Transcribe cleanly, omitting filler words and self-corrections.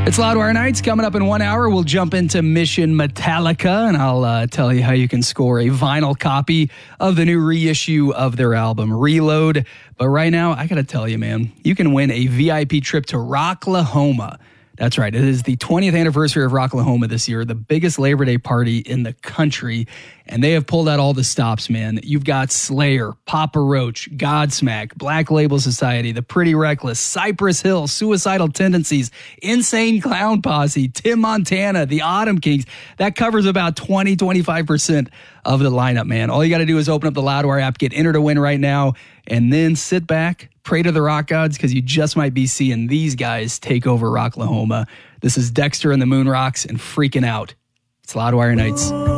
It's Loudwire Nights. Coming up in 1 hour, we'll jump into Mission Metallica, and I'll tell you how you can score a vinyl copy of the new reissue of their album, Reload. But right now, I got to tell you, man, you can win a VIP trip to Rocklahoma. That's right. It is the 20th anniversary of Rocklahoma this year, the biggest Labor Day party in the country. And they have pulled out all the stops, man. You've got Slayer, Papa Roach, Godsmack, Black Label Society, The Pretty Reckless, Cypress Hill, Suicidal Tendencies, Insane Clown Posse, Tim Montana, The Autumn Kings. That covers about 20-25% of the lineup, man. All you got to do is open up the Loudwire app, get entered to win right now, and then sit back, pray to the rock gods, because you just might be seeing these guys take over Rocklahoma. This is Dexter and the Moon Rocks and Freaking Out. It's Loudwire Nights.